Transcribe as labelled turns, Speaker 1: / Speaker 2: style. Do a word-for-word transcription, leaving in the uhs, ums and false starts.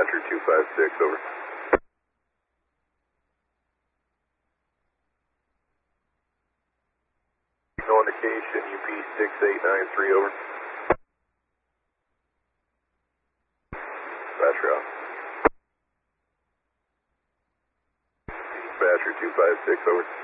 Speaker 1: Dispatcher two five six, over. No indication, U P six eight nine three, over. Dispatcher out. Dispatcher two five six, over.